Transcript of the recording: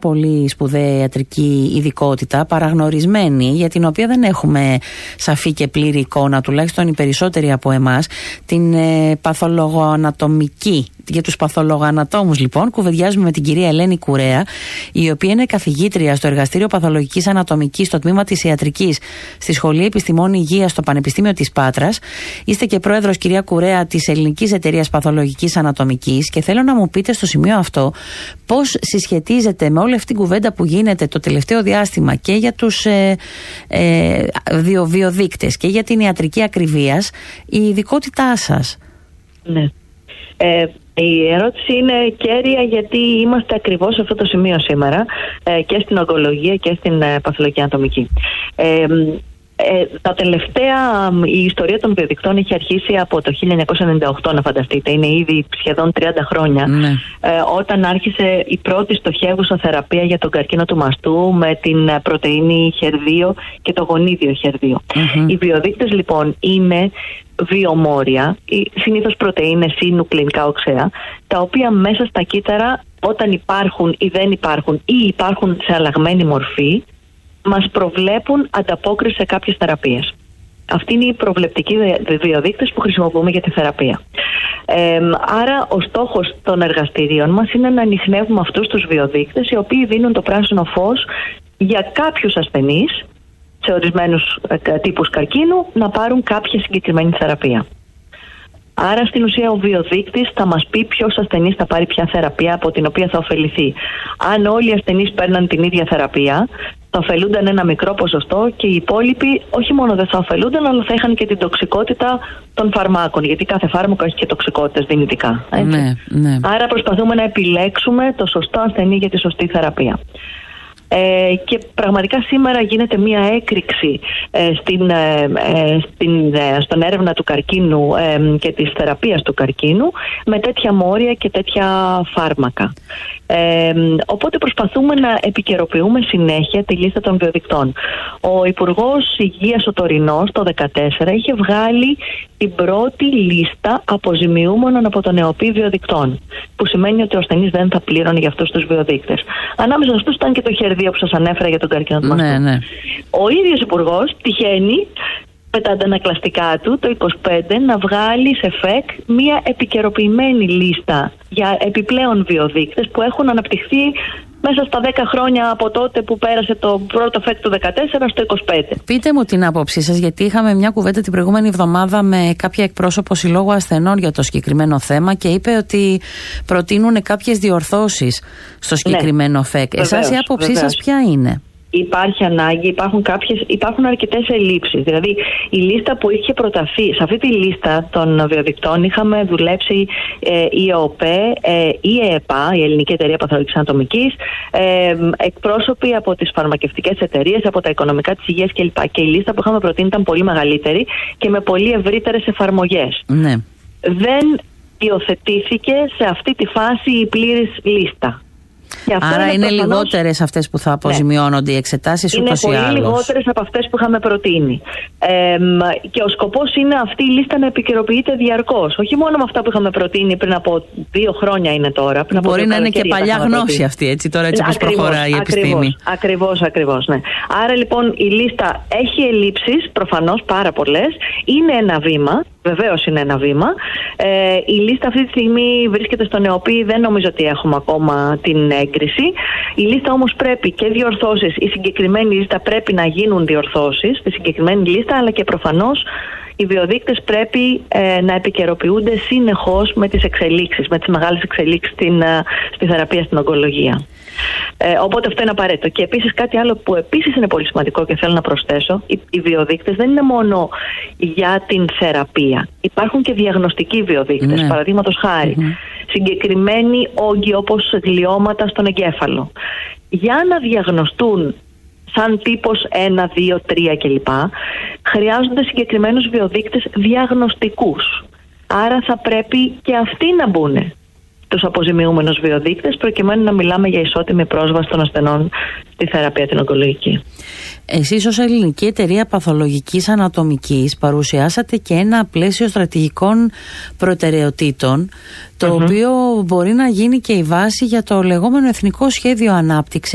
πολύ σπουδαία ιατρική ειδικότητα, παραγνωρισμένη, για την οποία δεν έχουμε σαφή και πλήρη εικόνα, τουλάχιστον οι περισσότεροι από εμάς, την παθολογοανατομική. Για τους παθολογοανατόμους, λοιπόν, κουβεντιάζουμε με την κυρία Ελένη Κουρέα, η οποία είναι καθηγήτρια στο Εργαστήριο Παθολογικής Ανατομικής στο τμήμα της Ιατρικής στη Σχολή Επιστημών Υγείας στο Πανεπιστήμιο της Πάτρας. Είστε και πρόεδρος, κυρία Κουρέα, της Ελληνικής Εταιρείας Παθολογικής Ανατομικής, και θέλω να μου πείτε στο σημείο αυτό πώς συσχετίζεται με όλη αυτή την κουβέντα που γίνεται το τελευταίο διάστημα και για τους βιοδείκτες και για την ιατρική ακριβίας, η ειδικότητά σας. Ναι. Η ερώτηση είναι κέρια, γιατί είμαστε ακριβώς σε αυτό το σημείο σήμερα, και στην ογκολογία και στην παθολογική ανατομική. Τα τελευταία, η ιστορία των βιοδικτών έχει αρχίσει από το 1998, να φανταστείτε, είναι ήδη σχεδόν 30 χρόνια, όταν άρχισε η πρώτη στοχεύουσα θεραπεία για τον καρκίνο του μαστού με την πρωτεΐνη HER2 και το γονίδιο HER2. Οι βιοδείκτες, λοιπόν, είναι βιομόρια, συνήθως πρωτεΐνες ή νουκλεϊνικά οξέα, τα οποία μέσα στα κύτταρα, όταν υπάρχουν ή δεν υπάρχουν ή υπάρχουν σε αλλαγμένη μορφή, μας προβλέπουν ανταπόκριση σε κάποιες θεραπείες. Αυτοί είναι οι προβλεπτικοί βιοδείκτες που χρησιμοποιούμε για τη θεραπεία. Άρα ο στόχος των εργαστηρίων μας είναι να ανιχνεύουμε αυτούς τους βιοδείκτες, οι οποίοι δίνουν το πράσινο φως για κάποιους ασθενείς σε ορισμένους τύπους καρκίνου να πάρουν κάποια συγκεκριμένη θεραπεία. Άρα στην ουσία ο βιοδείκτης θα μας πει ποιος ασθενής θα πάρει ποια θεραπεία από την οποία θα ωφεληθεί. Αν όλοι οι ασθενείς παίρναν την ίδια θεραπεία, θα ωφελούνταν ένα μικρό ποσοστό και οι υπόλοιποι όχι μόνο δεν θα ωφελούνταν, αλλά θα είχαν και την τοξικότητα των φαρμάκων, γιατί κάθε φάρμακο έχει και τοξικότητες δυνητικά. Ναι. Άρα προσπαθούμε να επιλέξουμε το σωστό ασθενή για τη σωστή θεραπεία. Και πραγματικά σήμερα γίνεται μια έκρηξη στον έρευνα του καρκίνου και της θεραπείας του καρκίνου με τέτοια μόρια και τέτοια φάρμακα. Οπότε προσπαθούμε να επικαιροποιούμε συνέχεια τη λίστα των βιοδικτών. Ο Υπουργός Υγείας ο τωρινός το 2014 είχε βγάλει την πρώτη λίστα αποζημιούμενων από τον ΕΟΠΗ βιοδικτών, που σημαίνει ότι ο ασθενής δεν θα πλήρωνε για αυτούς τους βιοδείκτες. Ανάμεσα σε αυτούς ήταν και το HER2 που σας ανέφερα για τον καρκίνο του μαστού. Ναι. Ο ίδιος Υπουργός τυχαίνει με τα αντανακλαστικά του το 25 να βγάλει σε ΦΕΚ μια επικαιροποιημένη λίστα για επιπλέον βιοδείκτες που έχουν αναπτυχθεί μέσα στα 10 χρόνια από τότε που πέρασε το πρώτο ΦΕΚ του 14 στο 25. Πείτε μου την άποψή σας, γιατί είχαμε μια κουβέντα την προηγούμενη εβδομάδα με κάποια εκπρόσωπο Συλλόγου Ασθενών για το συγκεκριμένο θέμα και είπε ότι προτείνουν κάποιες διορθώσεις στο συγκεκριμένο ΦΕΚ. Εσάς η άποψή σας ποια είναι? Υπάρχει ανάγκη, υπάρχουν αρκετές ελλείψεις. Δηλαδή, η λίστα που είχε προταθεί, σε αυτή τη λίστα των βιοδικτών είχαμε δουλέψει η ΕΟΠΕ, η ΕΕΠΑ, η Ελληνική Εταιρεία Παθολογικής Ανατομικής, εκπρόσωποι από τις φαρμακευτικές εταιρείες, από τα οικονομικά της υγείας κλπ. Και η λίστα που είχαμε προτείνει ήταν πολύ μεγαλύτερη και με πολύ ευρύτερες εφαρμογές. Ναι. Δεν υιοθετήθηκε σε αυτή τη φάση η πλήρης λίστα. Άρα είναι λιγότερες αυτές που θα αποζημιώνονται οι εξετάσεις ούτως ή άλλως. Είναι πολύ λιγότερες από αυτές που είχαμε προτείνει. Και ο σκοπός είναι αυτή η λίστα να επικαιροποιείται διαρκώς. Όχι μόνο με αυτά που είχαμε προτείνει πριν από 2 χρόνια είναι τώρα. Μπορεί να είναι και παλιά γνώση αυτή, έτσι, τώρα έτσι όπως προχωράει η επιστήμη. Ακριβώς, ναι. Άρα λοιπόν η λίστα έχει ελλείψεις, προφανώς πάρα πολλές. Είναι ένα βήμα. Βεβαίως είναι ένα βήμα. Η λίστα αυτή τη στιγμή βρίσκεται στον ΕΟΠΗ, δεν νομίζω ότι έχουμε ακόμα την έγκριση. Η λίστα όμως πρέπει και διορθώσεις, η συγκεκριμένη λίστα πρέπει να γίνουν διορθώσεις στη συγκεκριμένη λίστα, αλλά και προφανώς οι βιοδείκτες πρέπει να επικαιροποιούνται συνεχώς με τις εξελίξεις, με τις μεγάλες εξελίξεις στη θεραπεία στην ογκολογία. Οπότε αυτό είναι απαραίτητο. Και επίσης κάτι άλλο που επίσης είναι πολύ σημαντικό και θέλω να προσθέσω, οι βιοδείκτες δεν είναι μόνο για την θεραπεία. Υπάρχουν και διαγνωστικοί βιοδείκτες, παραδείγματος χάρη. Συγκεκριμένοι όγκοι όπως γλιώματα στον εγκέφαλο. Για να διαγνωστούν σαν τύπος 1, 2, 3 κλπ. Χρειάζονται συγκεκριμένους βιοδείκτες διαγνωστικούς. Άρα θα πρέπει και αυτοί να μπουν τους αποζημιούμενους βιοδείκτες, προκειμένου να μιλάμε για ισότιμη πρόσβαση των ασθενών στη θεραπεία την ογκολογική. Εσείς ως Ελληνική Εταιρεία Παθολογικής Ανατομικής παρουσιάσατε και ένα πλαίσιο στρατηγικών προτεραιοτήτων, το οποίο μπορεί να γίνει και η βάση για το λεγόμενο Εθνικό Σχέδιο Ανάπτυξης